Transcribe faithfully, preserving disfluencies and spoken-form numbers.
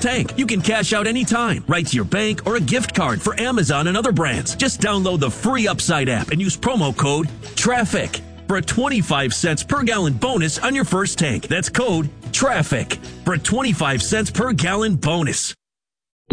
tank. You can cash out anytime, right to your bank or a gift card for Amazon and other brands. Just download the free Upside app and use promo code TRAFFIC for a twenty-five cents per gallon bonus on your first tank. That's code TRAFFIC for a twenty-five cents per gallon bonus.